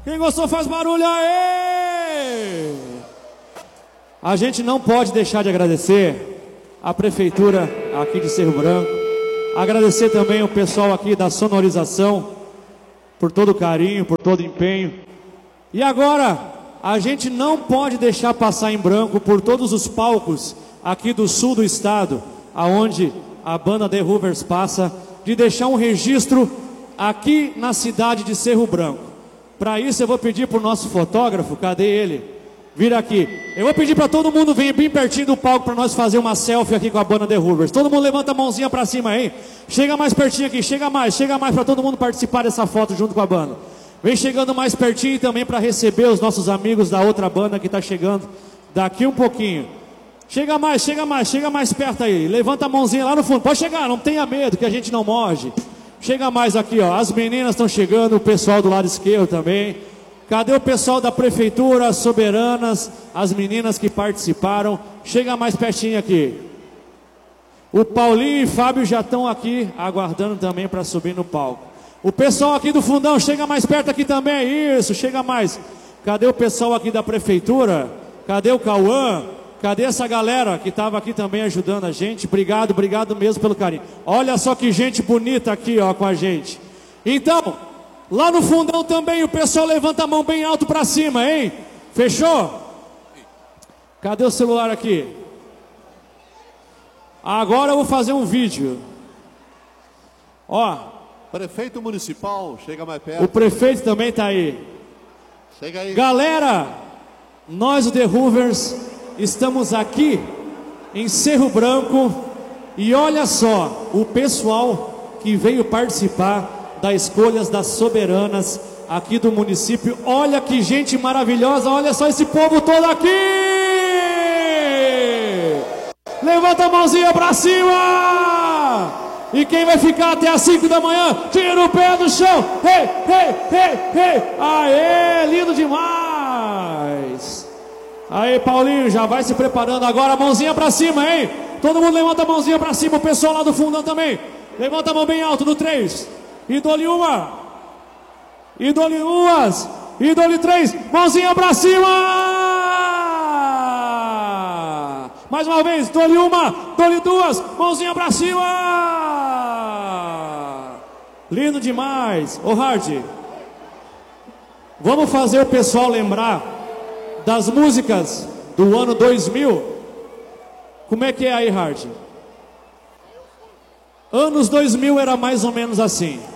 Quem gostou faz barulho aí! A gente não pode deixar de agradecer a prefeitura aqui de Cerro Branco, agradecer também o pessoal aqui da sonorização por todo o carinho, por todo o empenho. E agora, a gente não pode deixar passar em branco por todos os palcos aqui do sul do estado, aonde a banda The Hoovers passa, de deixar um registro aqui na cidade de Cerro Branco. Para isso eu vou pedir para o nosso fotógrafo, cadê ele? Vira aqui. Eu vou pedir para todo mundo vir bem pertinho do palco para nós fazer uma selfie aqui com a banda The Hoovers. Todo mundo levanta a mãozinha para cima aí. Chega mais pertinho aqui, chega mais para todo mundo participar dessa foto junto com a banda. Vem chegando mais pertinho também para receber os nossos amigos da outra banda que está chegando daqui um pouquinho. Chega mais perto aí. Levanta a mãozinha lá no fundo. Pode chegar, não tenha medo que a gente não morre. Chega mais aqui, ó. As meninas estão chegando, o pessoal do lado esquerdo também. Cadê o pessoal da prefeitura, as soberanas, as meninas que participaram? Chega mais pertinho aqui. O Paulinho e Fábio já estão aqui aguardando também para subir no palco. O pessoal aqui do fundão, chega mais perto aqui também. Isso, chega mais. Cadê o pessoal aqui da prefeitura? Cadê o Cauã? Cadê essa galera que estava aqui também ajudando a gente? Obrigado mesmo pelo carinho. Olha só que gente bonita aqui, ó, com a gente. Então, lá no fundão também o pessoal levanta a mão bem alto para cima, hein? Fechou? Cadê o celular aqui? Agora eu vou fazer um vídeo. Ó. Prefeito municipal, chega mais perto. O prefeito também tá aí. Chega aí. Galera, nós o The Hoovers estamos aqui em Cerro Branco e olha só o pessoal que veio participar das escolhas das soberanas aqui do município. Olha que gente maravilhosa, olha só esse povo todo aqui! Levanta a mãozinha pra cima! E quem vai ficar até as 5 da manhã, tira o pé do chão! Hey, hey, hey, hey! Aê, lindo demais! Aí, Paulinho, já vai se preparando agora, mãozinha pra cima, hein? Todo mundo levanta a mãozinha pra cima, o pessoal lá do fundão também. Levanta a mão bem alto no 3. E dou-lhe uma. E dou-lhe duas. E dou-lhe 3. Mãozinha pra cima! Mais uma vez, dou-lhe uma, dou-lhe 2. Mãozinha pra cima! Lindo demais. Ô, Hard, vamos fazer o pessoal lembrar das músicas do ano 2000. Como é que é aí, Hard? Anos 2000 era mais ou menos assim.